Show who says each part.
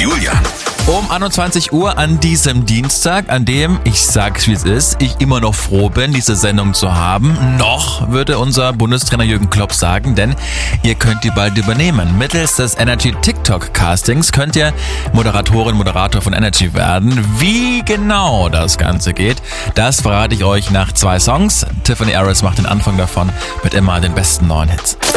Speaker 1: Julian.
Speaker 2: Um 21 Uhr an diesem Dienstag, an dem, ich sag's wie es ist, ich immer noch froh bin, diese Sendung zu haben. Noch, würde unser Bundestrainer Jürgen Klopp sagen, denn ihr könnt die bald übernehmen. Mittels des Energy TikTok Castings könnt ihr Moderator von Energy werden. Wie genau das Ganze geht, das verrate ich euch nach 2 Songs. Tiffany Harris macht den Anfang davon mit immer den besten neuen Hits.